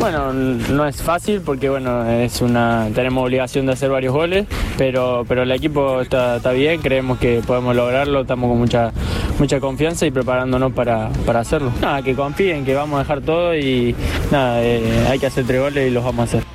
Bueno, no es fácil porque tenemos obligación de hacer varios goles, pero el equipo está bien, creemos que podemos lograrlo, estamos con mucha confianza y preparándonos para hacerlo. Nada, que confíen, que vamos a dejar todo y nada, hay que hacer 3 goles y los vamos a hacer.